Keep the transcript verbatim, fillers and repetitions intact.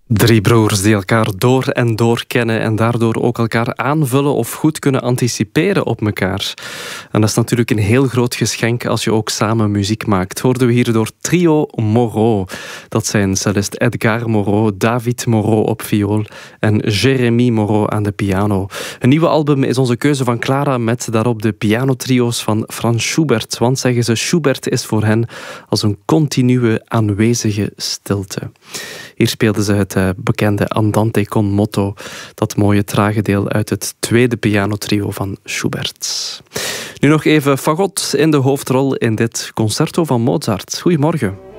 Drie broers die elkaar door en door kennen en daardoor ook elkaar aanvullen of goed kunnen anticiperen op elkaar. En dat is natuurlijk een heel groot geschenk als je ook samen muziek maakt. Hoorden we hier door Trio Moreau. Dat zijn cellist Edgar Moreau, David Moreau op viool en Jérémy Moreau aan de piano. Een nieuwe album is onze keuze van Clara met daarop de pianotrio's van Franz Schubert. Want, zeggen ze, Schubert is voor hen als een continue aanwezige stilte. Hier speelden ze het uh, bekende Andante con moto, dat mooie trage deel uit het tweede pianotrio van Schubert. Nu nog even fagot in de hoofdrol in dit concerto van Mozart. Goedemorgen.